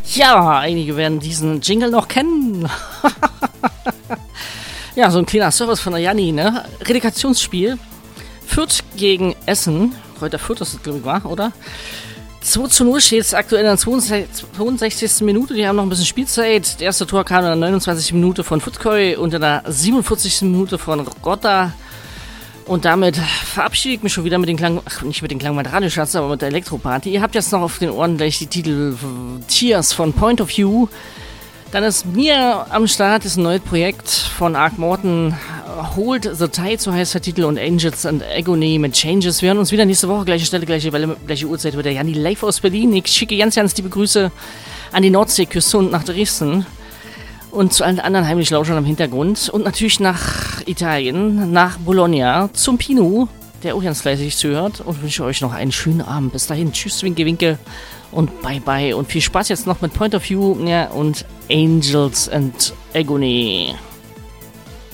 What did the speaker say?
Ja, einige werden diesen Jingle noch kennen. Ja, so ein kleiner Service von der Janni, ne? Relegationsspiel. Fürth gegen Essen. Heute Fürth ist das, glaube ich, war, oder? 2:0 steht es aktuell in der 62. Minute. Die haben noch ein bisschen Spielzeit. Das erste Tor kam in der 29. Minute von Futkoi und in der 47. Minute von Rotta. Und damit verabschiede ich mich schon wieder mit den Klang, nicht mit den Klang meiner Radioschatz, aber mit der Elektroparty. Ihr habt jetzt noch auf den Ohren gleich die Titel Tears von Point of View. Dann ist mir am Start ist ein neues Projekt von Ark Morton. Hold the Tide, so heißt der Titel, und Angels and Agony mit Changes. Wir hören uns wieder nächste Woche, gleiche Stelle, gleiche Welle, gleiche Uhrzeit mit der Janni live aus Berlin. Ich schicke ganz liebe Grüße an die Nordseeküste und nach Dresden. Und zu allen anderen heimlichen Lauschern im Hintergrund. Und natürlich nach Italien, nach Bologna, zum Pino, der auch ganz fleißig zuhört. Und wünsche euch noch einen schönen Abend. Bis dahin, tschüss, winke, winke und bye, bye. Und viel Spaß jetzt noch mit Point of View, ja, und Angels and Agony.